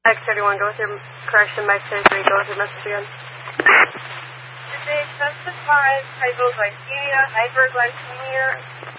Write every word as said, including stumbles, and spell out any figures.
X thirty-one, go with your correction. Mike thirty-three, go with your message again. Did they specify hypoglycemia, hyperglycemia,